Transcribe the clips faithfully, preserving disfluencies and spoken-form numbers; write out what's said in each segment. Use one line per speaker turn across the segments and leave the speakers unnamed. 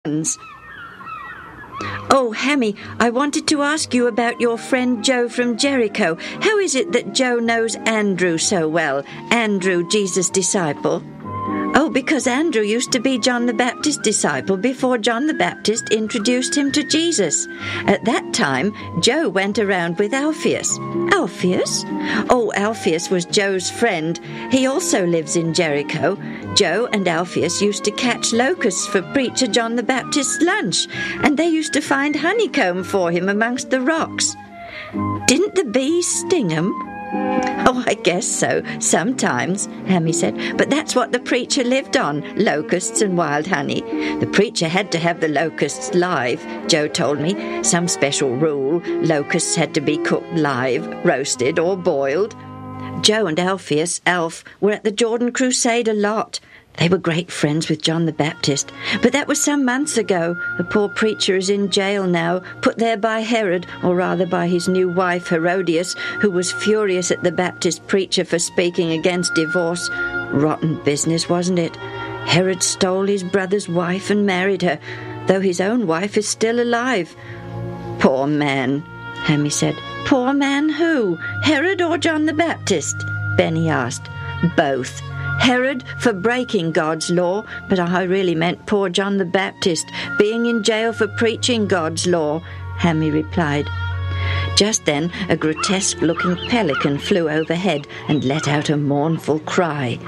Oh, Hammy, I wanted to ask you about your friend Joe from Jericho. How is it that Joe knows Andrew so well? Andrew, Jesus' disciple. Oh, because Andrew used to be John the Baptist's disciple before John the Baptist introduced him to Jesus. At that time, Joe went around with Alphaeus. Alphaeus? Oh, Alphaeus was Joe's friend. He also lives in Jericho. Joe and Alphaeus used to catch locusts for Preacher John the Baptist's lunch, and they used to find honeycomb for him amongst the rocks. Didn't the bees sting him? Oh, I guess so, sometimes, Hammy said. But that's what the preacher lived on, locusts and wild honey. The preacher had to have the locusts live, Joe told me. Some special rule, locusts had to be cooked live, roasted or boiled. Joe and Alphaeus, Alf, were at the Jordan Crusade a lot. They were great friends with John the Baptist. But that was some months ago. The poor preacher is in jail now, put there by Herod, or rather by his new wife Herodias, who was furious at the Baptist preacher for speaking against divorce. Rotten business, wasn't it? Herod stole his brother's wife and married her, though his own wife is still alive. Poor man, Hammy said. Poor man who? Herod or John the Baptist? Benny asked. Both. Herod for breaking God's law, but I really meant poor John the Baptist, being in jail for preaching God's law, Hammy replied. Just then a grotesque-looking pelican flew overhead and let out a mournful cry.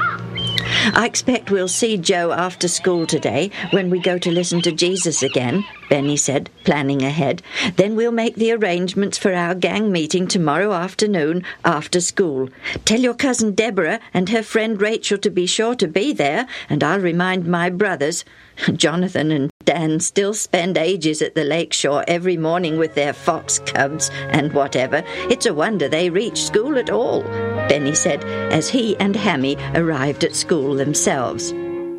I expect we'll see Joe after school today when we go to listen to Jesus again, Benny said, planning ahead. Then we'll make the arrangements for our gang meeting tomorrow afternoon after school. Tell your cousin Deborah and her friend Rachel to be sure to be there, and I'll remind my brothers. Jonathan and Dan still spend ages at the lakeshore every morning with their fox cubs and whatever. It's a wonder they reach school at all, Benny said, as he and Hammy arrived at school themselves.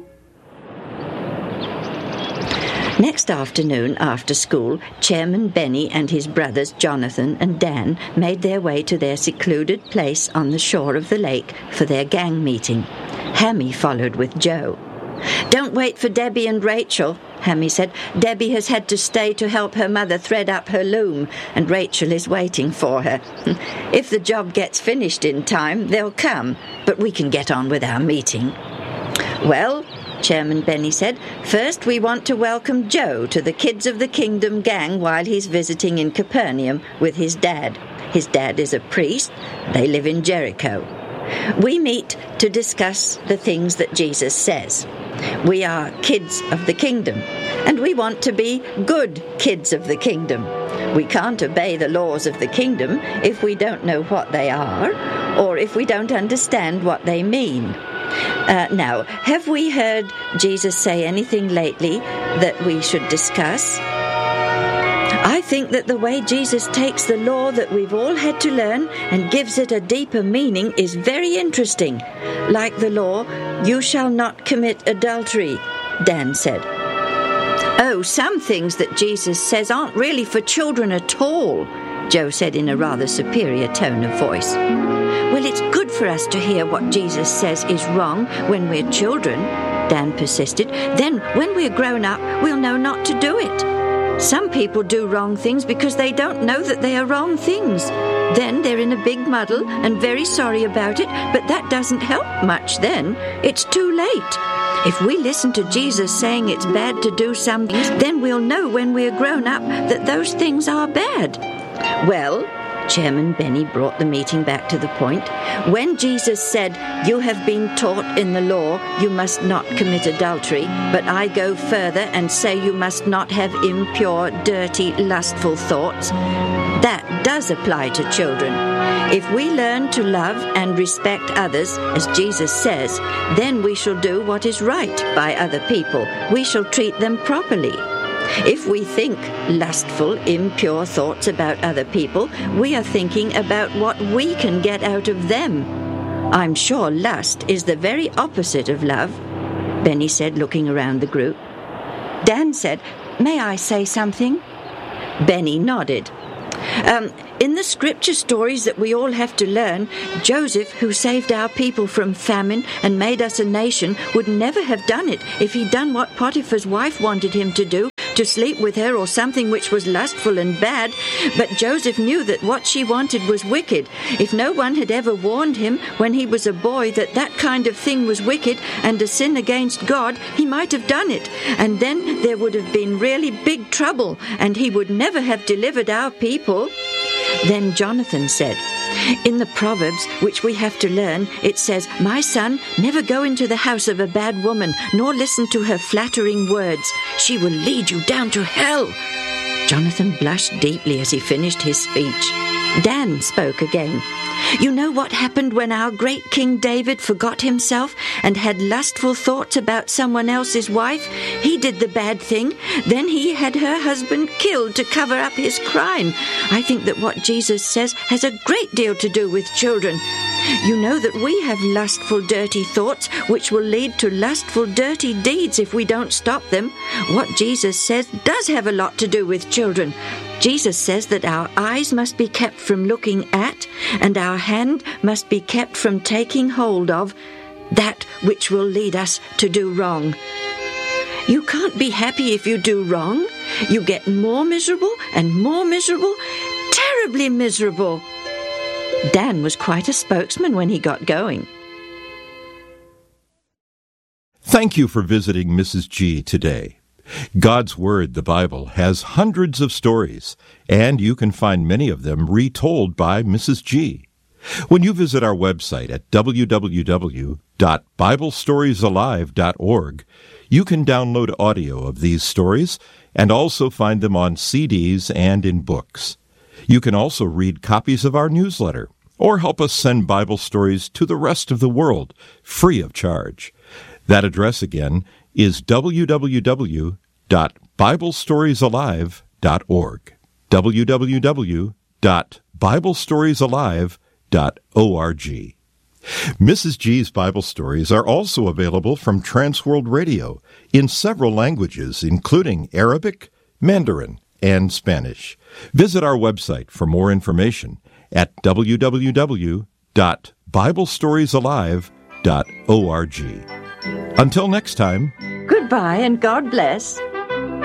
Next afternoon, after school, Chairman Benny and his brothers Jonathan and Dan made their way to their secluded place on the shore of the lake for their gang meeting. Hammy followed with Joe. Don't wait for Debbie and Rachel, Hammy said. Debbie has had to stay to help her mother thread up her loom, and Rachel is waiting for her. If the job gets finished in time, they'll come, but we can get on with our meeting. Well, Chairman Benny said, first we want to welcome Joe to the Kids of the Kingdom gang while he's visiting in Capernaum with his dad. His dad is a priest. They live in Jericho. We meet to discuss the things that Jesus says. We are kids of the kingdom, and we want to be good kids of the kingdom. We can't obey the laws of the kingdom if we don't know what they are, or if we don't understand what they mean. Uh, now, have we heard Jesus say anything lately that we should discuss? I think that the way Jesus takes the law that we've all had to learn and gives it a deeper meaning is very interesting. Like the law, you shall not commit adultery, Dan said. Oh, some things that Jesus says aren't really for children at all, Joe said in a rather superior tone of voice. Well, it's good for us to hear what Jesus says is wrong when we're children, Dan persisted. Then, when we're grown up, we'll know not to do it. Some people do wrong things because they don't know that they are wrong things. Then they're in a big muddle and very sorry about it, but that doesn't help much then. It's too late. If we listen to Jesus saying it's bad to do some things, then we'll know when we're grown up that those things are bad. Well, Chairman Benny brought the meeting back to the point. When Jesus said, you have been taught in the law you must not commit adultery, but I go further and say you must not have impure, dirty, lustful thoughts, that does apply to children. If we learn to love and respect others, as Jesus says, then we shall do what is right by other people. We shall treat them properly. If we think lustful, impure thoughts about other people, we are thinking about what we can get out of them. I'm sure lust is the very opposite of love, Benny said, looking around the group. Dan said, may I say something? Benny nodded. Um, in the scripture stories that we all have to learn, Joseph, who saved our people from famine and made us a nation, would never have done it if he'd done what Potiphar's wife wanted him to do, to sleep with her or something which was lustful and bad, but Joseph knew that what she wanted was wicked. If no one had ever warned him when he was a boy that that kind of thing was wicked and a sin against God, he might have done it, and then there would have been really big trouble, and he would never have delivered our people. Then Jonathan said, in the Proverbs, which we have to learn, it says, "My son, never go into the house of a bad woman, nor listen to her flattering words. She will lead you down to hell." Jonathan blushed deeply as he finished his speech. Dan spoke again. You know what happened when our great King David forgot himself and had lustful thoughts about someone else's wife? He did the bad thing. Then he had her husband killed to cover up his crime. I think that what Jesus says has a great deal to do with children. You know that we have lustful, dirty thoughts which will lead to lustful, dirty deeds if we don't stop them. What Jesus says does have a lot to do with children. Jesus says that our eyes must be kept from looking at, and our hand must be kept from taking hold of that which will lead us to do wrong. You can't be happy if you do wrong. You get more miserable and more miserable, terribly miserable. Dan was quite a spokesman when he got going.
Thank you for visiting Missus G today. God's Word, the Bible, has hundreds of stories, and you can find many of them retold by Missus G. When you visit our website at w w w dot bible stories alive dot org, you can download audio of these stories and also find them on C Ds and in books. You can also read copies of our newsletter or help us send Bible stories to the rest of the world free of charge. That address again is w w w dot bible stories alive dot org. w w w dot bible stories alive dot org. Missus G's Bible stories are also available from Transworld Radio in several languages, including Arabic, Mandarin, and Spanish. Visit our website for more information at w w w dot bible stories alive dot org. Until next time,
goodbye and God bless.